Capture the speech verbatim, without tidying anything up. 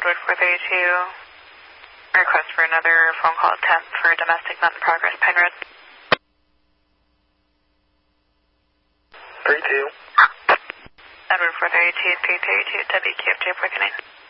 Edward four thirty-two. Request for another phone call attempt for domestic not in progress, Penrod. three two. Edward four thirty-two, three thirty-two, W Q F J, Porkaning.